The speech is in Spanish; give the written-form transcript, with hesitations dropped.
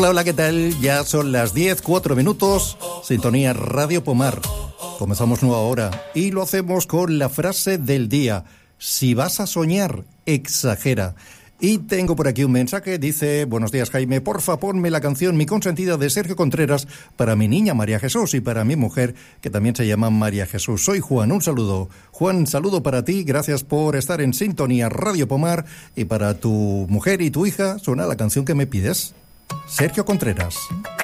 Hola, hola, ¿qué tal? Ya son las 10:04, sintonía Radio Pomar. Comenzamos nueva hora y lo hacemos con la frase del día. Si vas a soñar, exagera. Y tengo por aquí un mensaje, dice: buenos días, Jaime, porfa ponme la canción Mi Consentida de Sergio Contreras para mi niña María Jesús y para mi mujer, que también se llama María Jesús. Soy Juan, un saludo. Juan, saludo para ti, gracias por estar en sintonía Radio Pomar, y para tu mujer y tu hija suena la canción que me pides. Sergio Contreras.